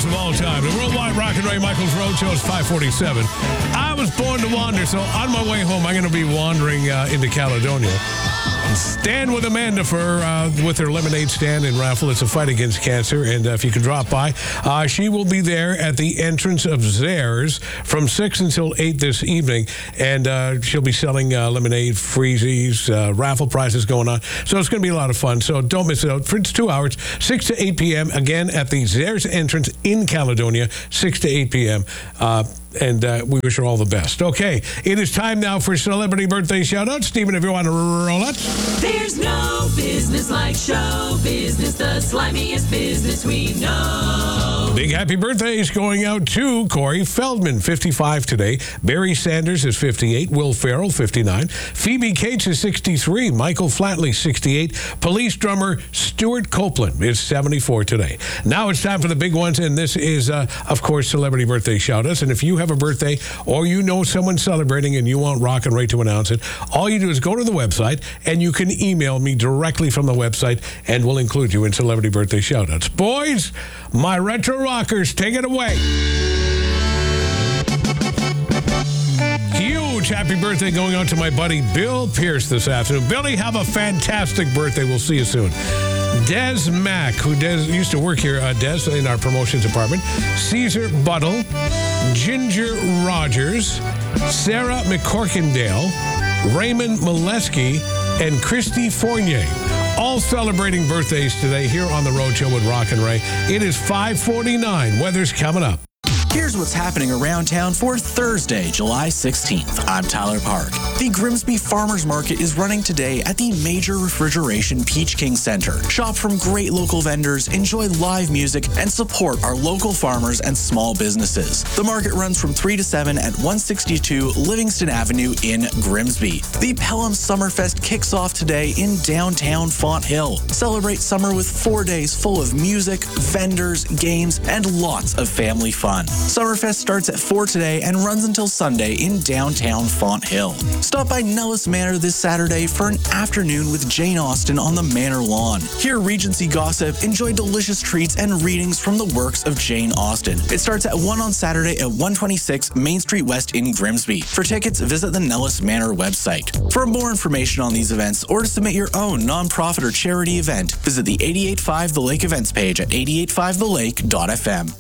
of all time. The Worldwide Rock and Ray Michaels Road Show is 547. I was born to wander, so on my way home, I'm going to be wandering into Caledonia. Stand with Amanda with her lemonade stand and raffle. It's a fight against cancer, and if you can drop by, she will be there at the entrance of Zares from 6 until 8 this evening, and she'll be selling lemonade, freezies, raffle prizes going on. So it's going to be a lot of fun, so don't miss it out. For it's 2 hours, 6 to 8 p.m., again at the Zares entrance in Caledonia, 6 to 8 p.m., and we wish her all the best. Okay, it is time now for celebrity birthday shout-outs. Stephen, if you want to roll it. There's no business like show business, the slimiest business we know. Big happy birthdays going out to Corey Feldman, 55 today. Barry Sanders is 58. Will Ferrell, 59. Phoebe Cates is 63. Michael Flatley, 68. Police drummer Stuart Copeland is 74 today. Now it's time for the big ones, and this is, of course, celebrity birthday shout-outs. And if you have a birthday or you know someone celebrating and you want Rock and Ray to announce it, all you do is go to the website and you can email me directly from the website and we'll include you in celebrity birthday shout-outs. Boys, my retro rockers, take it away. Huge happy birthday going on to my buddy Bill Pierce this afternoon. Billy, have a fantastic birthday. We'll see you soon. Des Mack, who used to work here, Des, in our promotions department. Caesar Buttle, Ginger Rogers, Sarah McCorkindale, Raymond Molesky, and Christy Fournier. All celebrating birthdays today here on the Road Show with Rock and Ray. It is 5:49. Weather's coming up. Here's what's happening around town for Thursday, July 16th. I'm Tyler Park. The Grimsby Farmers Market is running today at the Major Refrigeration Peach King Center. Shop from great local vendors, enjoy live music, and support our local farmers and small businesses. The market runs from 3 to 7 at 162 Livingston Avenue in Grimsby. The Pelham Summerfest kicks off today in downtown Font Hill. Celebrate summer with 4 days full of music, vendors, games, and lots of family fun. Summerfest starts at 4 today and runs until Sunday in downtown Font Hill. Stop by Nellis Manor this Saturday for an afternoon with Jane Austen on the Manor lawn. Hear Regency gossip, enjoy delicious treats and readings from the works of Jane Austen. It starts at 1 on Saturday at 126 Main Street West in Grimsby. For tickets, visit the Nellis Manor website. For more information on these events or to submit your own nonprofit or charity event, visit the 885 The Lake events page at 885thelake.fm.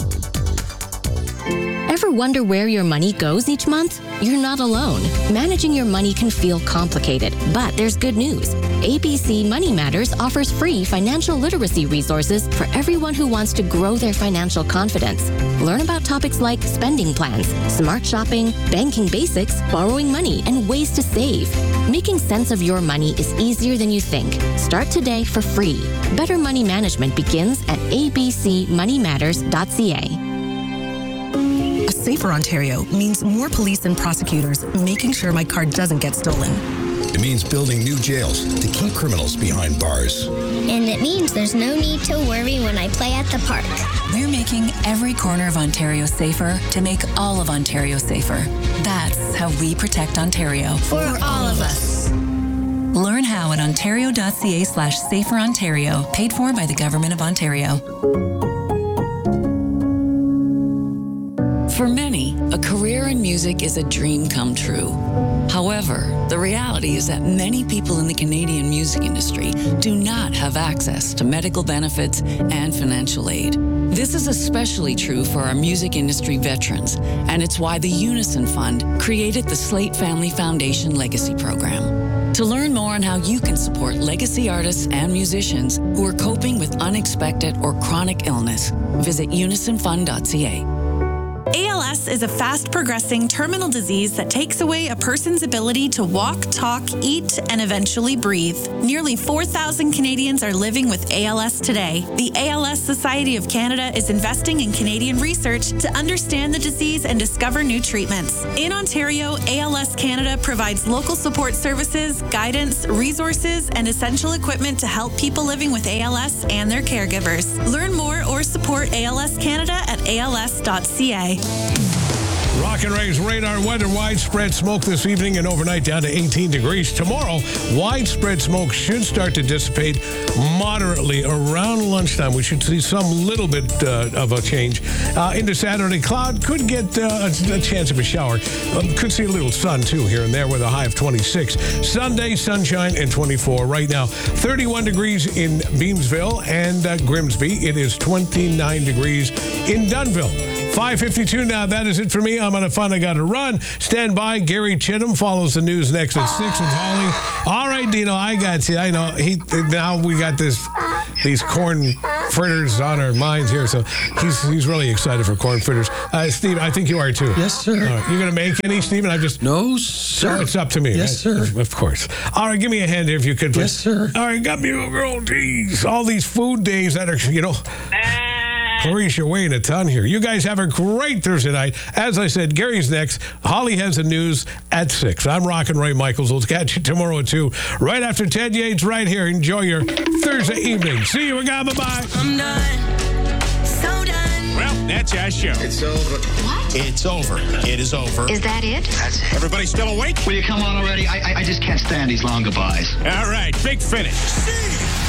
Ever wonder where your money goes each month? You're not alone. Managing your money can feel complicated, but there's good news. ABC Money Matters offers free financial literacy resources for everyone who wants to grow their financial confidence. Learn about topics like spending plans, smart shopping, banking basics, borrowing money, and ways to save. Making sense of your money is easier than you think. Start today for free. Better money management begins at abcmoneymatters.ca. A safer Ontario means more police and prosecutors making sure my car doesn't get stolen. It means building new jails to keep criminals behind bars. And it means there's no need to worry when I play at the park. We're making every corner of Ontario safer to make all of Ontario safer. That's how we protect Ontario. For all of us. Learn how at ontario.ca/saferontario, paid for by the Government of Ontario. For many, a career in music is a dream come true. However, the reality is that many people in the Canadian music industry do not have access to medical benefits and financial aid. This is especially true for our music industry veterans, and it's why the Unison Fund created the Slate Family Foundation Legacy Program. To learn more on how you can support legacy artists and musicians who are coping with unexpected or chronic illness, visit unisonfund.ca. ALS is a fast-progressing terminal disease that takes away a person's ability to walk, talk, eat, and eventually breathe. Nearly 4,000 Canadians are living with ALS today. The ALS Society of Canada is investing in Canadian research to understand the disease and discover new treatments. In Ontario, ALS Canada provides local support services, guidance, resources, and essential equipment to help people living with ALS and their caregivers. Learn more or support ALS Canada at als.ca. Rock and Ray's radar weather, widespread smoke this evening and overnight down to 18 degrees. Tomorrow, widespread smoke should start to dissipate moderately around lunchtime. We should see some little bit of a change. Into Saturday, cloud could get a chance of a shower. Could see a little sun, too, here and there with a high of 26. Sunday, sunshine and 24. Right now, 31 degrees in Beamsville and Grimsby. It is 29 degrees in Dunville. 5:52 now. That is it for me. I'm on a fun. I got to run. Stand by. Gary Chittum follows the news next at 6 with Holly. All right, Dino, I got you. I know. Now we got these corn fritters on our minds here, so he's really excited for corn fritters. Steve, I think you are too. Yes, sir. All right. You going to make any, Stephen? No, sir. It's up to me. Yes, right? sir. Of course. All right, give me a hand here if you could, please. Yes, sir. All right, got me a girl. Geez, all these food days that are, Clarice, you're weighing a ton here. You guys have a great Thursday night. As I said, Gary's next. Holly has the news at 6. I'm Rockin' Ray Michaels. We'll catch you tomorrow at 2. Right after Ted Yates right here. Enjoy your Thursday evening. See you again. Bye-bye. I'm done. So done. Well, that's our show. It's over. What? It's over. It is over. Is that it? That's it. Everybody still awake? Will you come on already? I just can't stand these long goodbyes. All right, big finish.